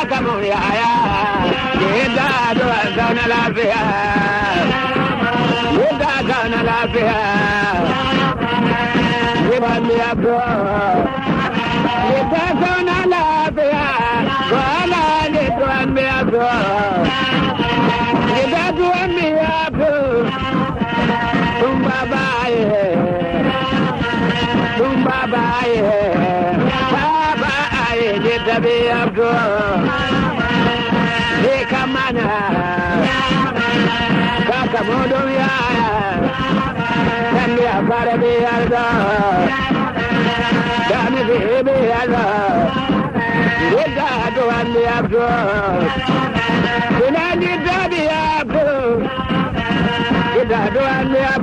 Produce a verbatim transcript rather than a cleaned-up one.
kamun yaya yadda da zauna lafiya yadda zauna lafiya yiban ya bro yadda zauna lafiya wala ne tuwan ya bro yadda tuwan ya bro tum babaye tum babaye babaye yadda ya bro kamana kaka modon ya kandi afare be alda dami be be alda yeda do andi abdo inani dabi abdo yeda do andi